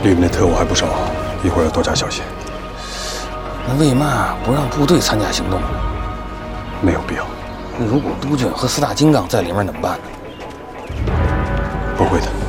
里面的特务还不少，一会儿要多加小心。 那为嘛不让部队参加行动？ 没有必要。 那如果督军和四大金刚在里面怎么办呢？ 不会的。